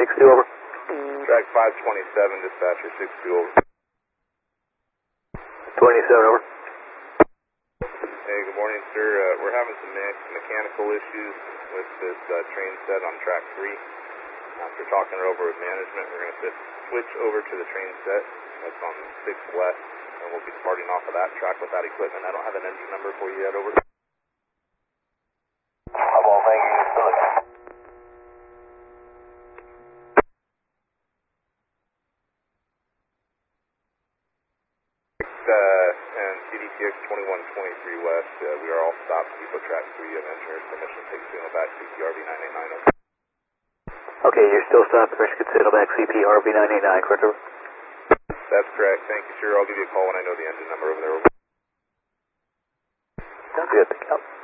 6-2, over. Track 527, dispatcher 6-2, over. 27, over. Hey, good morning, sir. We're having some mechanical issues with this train set on track 3. After talking it over with management, we're going to switch over to the train set that's on 6 west, and we'll be starting off of that track with that equipment. I don't have an engine number for you yet, over. Well, thank you. And CDTX 2123 West, we are all stopped. Depot track 3 of engineer's permission. Take signal back CPRV 989. Okay, you're still stopped. Permission to signal back CPRV 989, correct, over? That's correct. Thank you, sir. I'll give you a call when I know the engine number over there. Sounds good. Thank you.